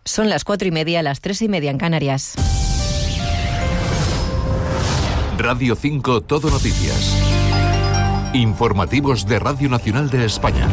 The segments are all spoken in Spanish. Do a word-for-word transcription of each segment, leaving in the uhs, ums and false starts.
Son las cuatro y media, las tres y media en Canarias. Radio cinco Todo Noticias. Informativos de Radio Nacional de España.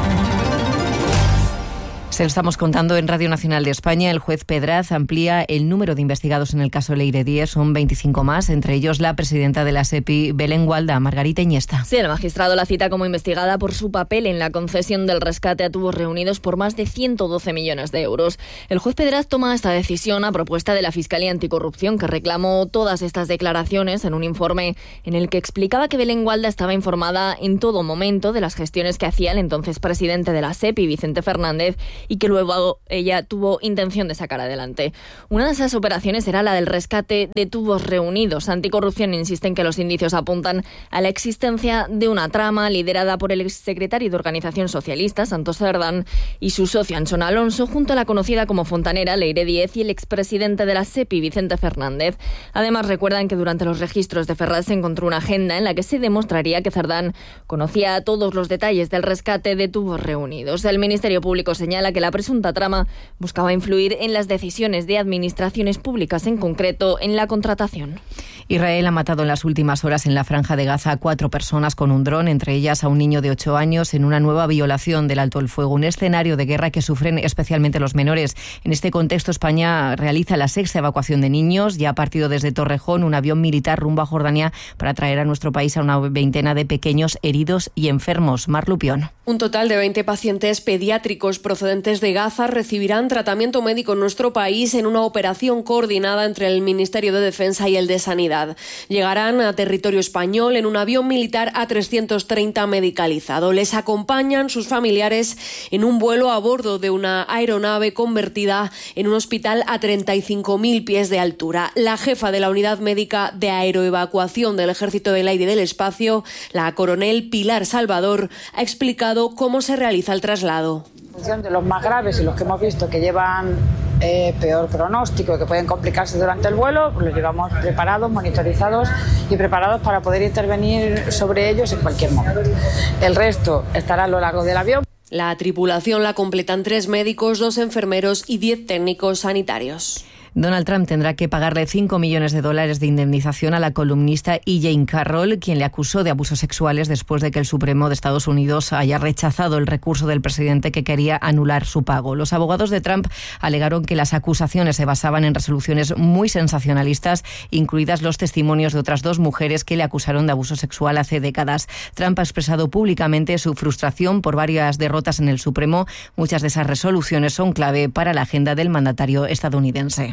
Se lo estamos contando en Radio Nacional de España. El juez Pedraz amplía el número de investigados en el caso Leire Díez. Son veinticinco más, entre ellos la presidenta de la SEPI, Belén Gualda, Margarita Iniesta. Sí, el magistrado la cita como investigada por su papel en la concesión del rescate a tubos reunidos por más de ciento doce millones de euros. El juez Pedraz toma esta decisión a propuesta de la Fiscalía Anticorrupción, que reclamó todas estas declaraciones en un informe en el que explicaba que Belén Gualda estaba informada en todo momento de las gestiones que hacía el entonces presidente de la SEPI, Vicente Fernández, y que luego ella tuvo intención de sacar adelante. Una de esas operaciones era la del rescate de tubos reunidos. Anticorrupción insiste en que los indicios apuntan a la existencia de una trama liderada por el exsecretario de Organización Socialista, Santos Cerdán, y su socio Anchón Alonso, junto a la conocida como fontanera Leire Díez y el expresidente de la SEPI, Vicente Fernández. Además, recuerdan que durante los registros de Ferraz se encontró una agenda en la que se demostraría que Cerdán conocía todos los detalles del rescate de tubos reunidos. El Ministerio Público señala que la presunta trama buscaba influir en las decisiones de administraciones públicas, en concreto en la contratación. Israel ha matado en las últimas horas en la Franja de Gaza a cuatro personas con un dron, entre ellas a un niño de ocho años, en una nueva violación del alto el fuego, un escenario de guerra que sufren especialmente los menores. En este contexto, España realiza la sexta evacuación de niños. Ya ha partido desde Torrejón un avión militar rumbo a Jordania para traer a nuestro país a una veintena de pequeños heridos y enfermos. Mar Lupión. Un total de veinte pacientes pediátricos procedentes de Gaza recibirán tratamiento médico en nuestro país en una operación coordinada entre el Ministerio de Defensa y el de Sanidad. Llegarán a territorio español en un avión militar A trescientos treinta medicalizado. Les acompañan sus familiares en un vuelo a bordo de una aeronave convertida en un hospital a treinta y cinco mil pies de altura. La jefa de la Unidad Médica de Aeroevacuación del Ejército del Aire y del Espacio, la coronel Pilar Salvador, ha explicado cómo se realiza el traslado. En función de los más graves y los que hemos visto que llevan eh, peor pronóstico y que pueden complicarse durante el vuelo, pues los llevamos preparados, monitorizados y preparados para poder intervenir sobre ellos en cualquier momento. El resto estará a lo largo del avión. La tripulación la completan tres médicos, dos enfermeros y diez técnicos sanitarios. Donald Trump tendrá que pagarle cinco millones de dólares de indemnización a la columnista E. Jane Carroll, quien le acusó de abusos sexuales después de que el Supremo de Estados Unidos haya rechazado el recurso del presidente que quería anular su pago. Los abogados de Trump alegaron que las acusaciones se basaban en resoluciones muy sensacionalistas, incluidas los testimonios de otras dos mujeres que le acusaron de abuso sexual hace décadas. Trump ha expresado públicamente su frustración por varias derrotas en el Supremo. Muchas de esas resoluciones son clave para la agenda del mandatario estadounidense.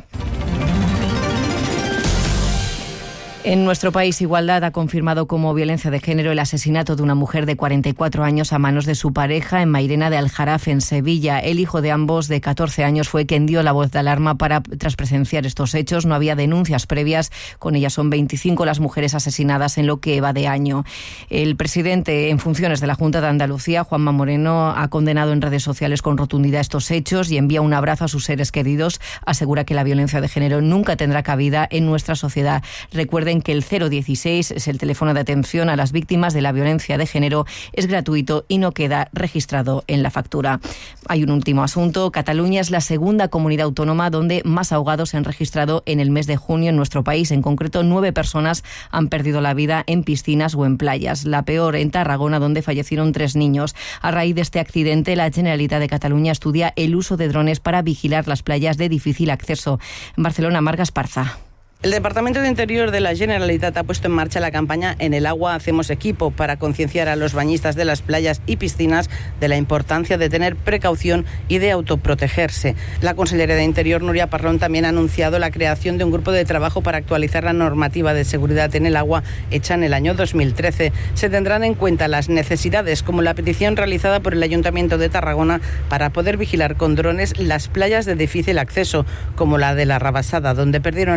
En nuestro país, Igualdad ha confirmado como violencia de género el asesinato de una mujer de cuarenta y cuatro años a manos de su pareja en Mairena de Aljarafe, en Sevilla. El hijo de ambos, de catorce años, fue quien dio la voz de alarma para tras presenciar estos hechos. No había denuncias previas. Con ellas son veinticinco las mujeres asesinadas en lo que va de año. El presidente en funciones de la Junta de Andalucía, Juanma Moreno, ha condenado en redes sociales con rotundidad estos hechos y envía un abrazo a sus seres queridos. Asegura que la violencia de género nunca tendrá cabida en nuestra sociedad. Recuerden que el cero dieciséis es el teléfono de atención a las víctimas de la violencia de género, es gratuito y no queda registrado en la factura. Hay un último asunto. Cataluña es la segunda comunidad autónoma donde más ahogados se han registrado en el mes de junio en nuestro país. En concreto, nueve personas han perdido la vida en piscinas o en playas. La peor en Tarragona, donde fallecieron tres niños. A raíz de este accidente, la Generalitat de Cataluña estudia el uso de drones para vigilar las playas de difícil acceso. En Barcelona, Marga Esparza. El Departamento de Interior de la Generalitat ha puesto en marcha la campaña En el agua hacemos equipo para concienciar a los bañistas de las playas y piscinas de la importancia de tener precaución y de autoprotegerse. La consellera de Interior, Núria Parlon, también ha anunciado la creación de un grupo de trabajo para actualizar la normativa de seguridad en el agua hecha en el año dos mil trece. Se tendrán en cuenta las necesidades, como la petición realizada por el Ayuntamiento de Tarragona para poder vigilar con drones las playas de difícil acceso, como la de la Rabassada, donde perdieron la vida tres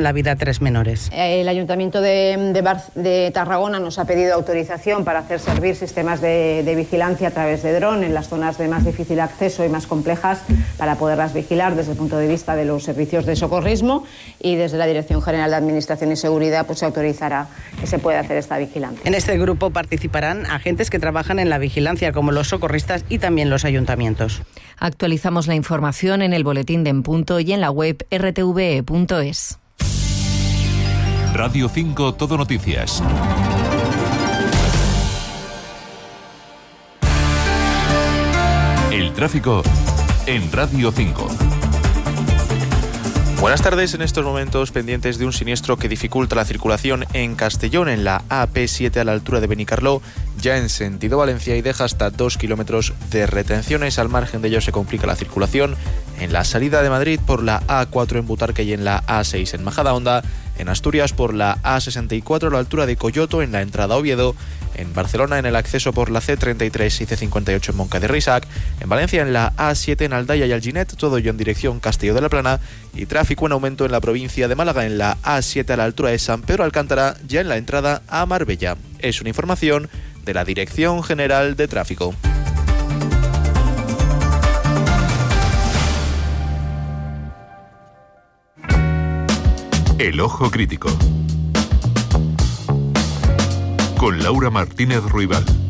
tres menores. El Ayuntamiento de, de, Bar, de Tarragona nos ha pedido autorización para hacer servir sistemas de, de vigilancia a través de dron en las zonas de más difícil acceso y más complejas para poderlas vigilar desde el punto de vista de los servicios de socorrismo, y desde la Dirección General de Administración y Seguridad pues se autorizará que se pueda hacer esta vigilancia. En este grupo participarán agentes que trabajan en la vigilancia como los socorristas y también los ayuntamientos. Actualizamos la información en el boletín de En Punto y en la web r t v e punto es. Radio cinco Todo Noticias. El tráfico en Radio cinco. Buenas tardes. En estos momentos pendientes de un siniestro que dificulta la circulación en Castellón, en la A P siete a la altura de Benicarló, ya en sentido Valencia, y deja hasta dos kilómetros de retenciones. Al margen de ello se complica la circulación en la salida de Madrid por la A cuatro en Butarque y en la A seis en Majadahonda, en Asturias por la A sesenta y cuatro a la altura de Coyoto en la entrada a Oviedo, en Barcelona en el acceso por la C treinta y tres y C cincuenta y ocho en Moncada de Reixac, en Valencia en la A siete en Aldaya y Alginet, todo ello en dirección Castelló de la Plana, y tráfico en aumento en la provincia de Málaga en la A siete a la altura de San Pedro Alcántara, ya en la entrada a Marbella. Es una información de la Dirección General de Tráfico. El Ojo Crítico. Con Laura Martínez Ruibal.